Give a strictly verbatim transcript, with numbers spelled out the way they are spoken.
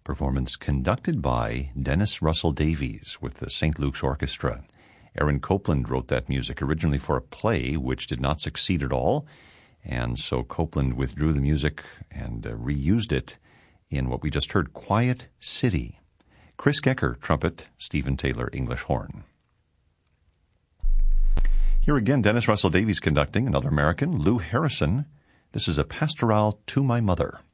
performance conducted by Dennis Russell Davies with the Saint Luke's Orchestra. Aaron Copland wrote that music originally for a play which did not succeed at all, and so Copland withdrew the music and uh, reused it in what we just heard, Quiet City. Chris Gecker, trumpet, Stephen Taylor, English horn. Here again, Dennis Russell Davies conducting, another American, Lou Harrison. This is a Pastoral to My Mother.